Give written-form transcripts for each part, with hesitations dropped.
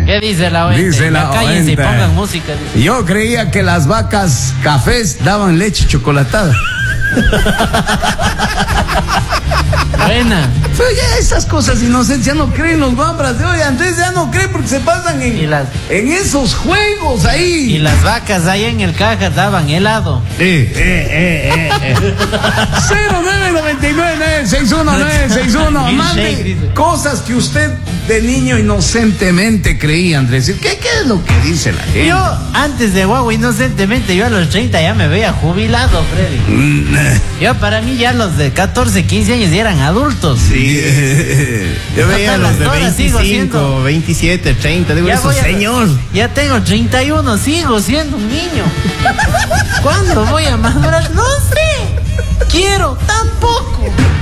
¿Qué dice la oente? Dice la cállense y oente. pongan música. Dice. Yo creía que las vacas cafés daban leche chocolatada. Buena. Pero ya esas cosas inocentes ya no creen los guambras de hoy. Andrés ya no cree porque se pasan en esos juegos ahí. Y las vacas ahí en el caja daban helado. 0999-961-961. Mande cosas que usted de niño inocentemente creía, Andrés. ¿Qué es lo que dice la gente? Yo, antes de guagua, inocentemente, yo a los 30 ya me veía jubilado, Freddy. Yo, para mí, ya los de 14, 15 años ya eran adultos. Sí. Yo veía a los de 25, 27, 30. Digo, eso, señor. Ya tengo 31, sigo siendo un niño. ¿Cuándo voy a madurar? No sé. Quiero, tampoco.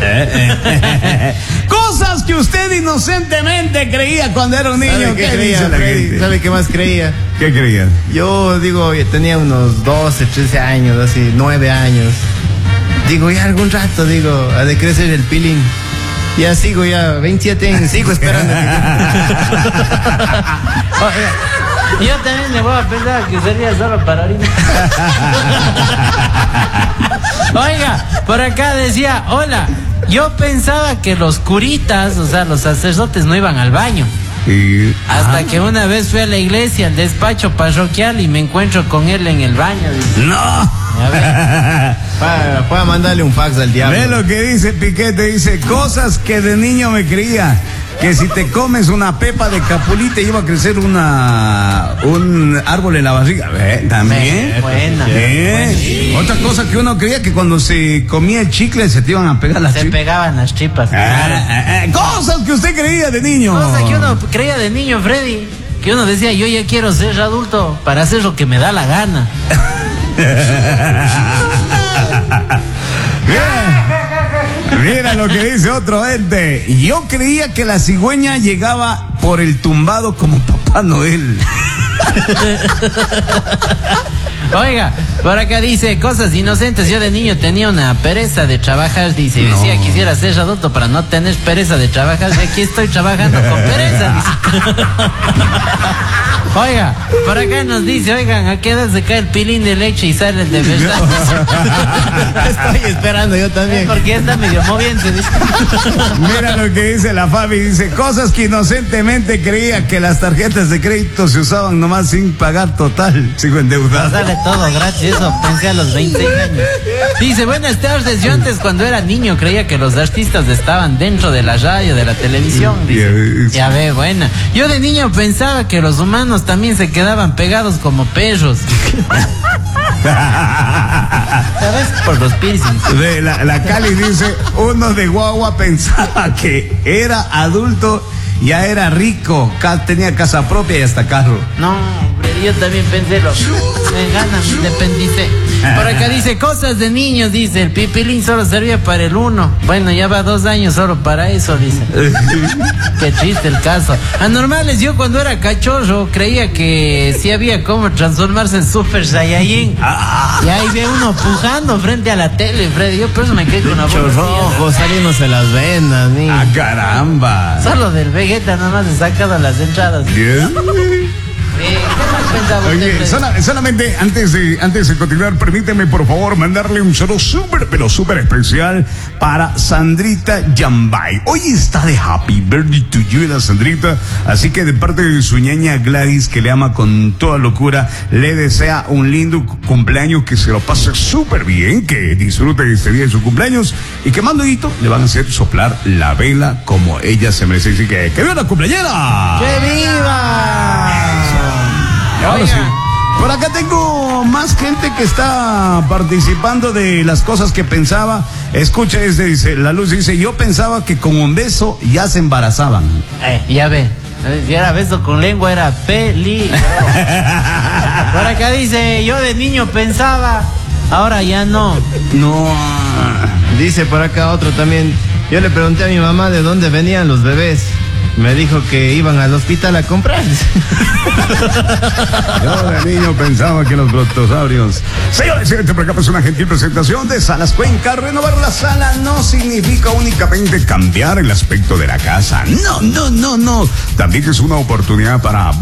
Cosas que usted inocentemente creía cuando era un niño. ¿Sabe qué creía, Freddy? ¿Sabe qué más creía? ¿Qué creía? Yo digo, tenía unos 12, 13 años, así, 9 años. Digo, ya algún rato, digo, ha de crecer el pilín. Ya sigo, ya 27 años, sigo esperando. Yo también le voy a pensar que sería solo para ahorita. Oiga, por acá decía, hola, yo pensaba que los curitas, o sea, los sacerdotes no iban al baño. Hasta que una vez fui a la iglesia, al despacho parroquial, y me encuentro con él en el baño. Dice. ¡No! Para mandarle un fax al diablo. Ve lo que dice Piquete, dice, cosas que de niño me creía. Que si te comes una pepa de capulí te iba a crecer un árbol en la barriga. También. Buena. Otra cosa que uno creía, que cuando se comía el chicle se te iban a pegar las Se tripas. pegaban las tripas. Cosas que usted creía de niño. Cosas que uno creía de niño, Freddy. Que uno decía, yo ya quiero ser adulto para hacer lo que me da la gana. Mira lo que dice otro ente. Yo creía que la cigüeña llegaba por el tumbado como Papá Noel. Oiga, por acá dice, cosas inocentes. Yo de niño tenía una pereza de trabajar, dice. Y decía, quisiera ser adulto para no tener pereza de trabajar. Y aquí estoy trabajando con pereza, dice. Oiga, por acá nos dice, oigan, ¿a qué edad se cae el pilín de leche y sale el de verdad? Estoy esperando yo también. Porque está medio moviente, dice. Mira lo que dice la Fabi, dice, cosas que inocentemente creía, que las tarjetas de crédito se usaban nomás sin pagar total. Sigo endeudado. Sale todo gratis, eso pensé a los 26 años. Dice, buenas tardes, yo antes cuando era niño creía que los artistas estaban dentro de la radio, de la televisión. Dice. Ya ve, buena. Yo de niño pensaba que los humanos también se quedaban pegados como perros. ¿Sabes? Por los piercings. La Cali dice, uno de guagua pensaba que era adulto, ya era rico, tenía casa propia y hasta carro. No, hombre, yo también pensé me ganan, me independicé. Por acá dice, cosas de niños, dice, el pipilín solo servía para el 1. Bueno, ya va 2 años solo para eso, dice. Qué triste el caso. Anormales, yo cuando era cachorro creía que sí había cómo transformarse en Super Saiyajin. Y ahí ve uno pujando frente a la tele, Freddy. Yo por eso me quedé con una boca rojo, saliéndose las venas, niño. ¡Ah, caramba! Solo del Vegeta nomás he sacado las entradas. ¿Qué más pensaba usted, Oye, solamente antes de continuar, permíteme por favor mandarle un saludo súper especial para Sandrita Yambay. Hoy está de happy birthday to you, la Sandrita, así que de parte de su ñaña Gladys, que le ama con toda locura, le desea un lindo cumpleaños, que se lo pase súper bien, que disfrute este día de su cumpleaños y que mandadito le van a hacer soplar la vela como ella se merece. Así que ¡que viva la cumpleañera! ¡Que viva! Ahora sí. Por acá tengo más gente que está participando de las cosas que pensaba. Escucha, dice, la Luz dice, yo pensaba que con un beso ya se embarazaban. Ya ve, si era beso con lengua era peli. Por acá dice, yo de niño pensaba, ahora ya no. No. Dice por acá otro también, yo le pregunté a mi mamá de dónde venían los bebés. Me dijo que iban al hospital a comprar. Yo de niño pensaba que los brontosaurios. Señores, por acá pues una gentil presentación de Salas Cuenca. Renovar la sala no significa únicamente cambiar el aspecto de la casa. No. También es una oportunidad para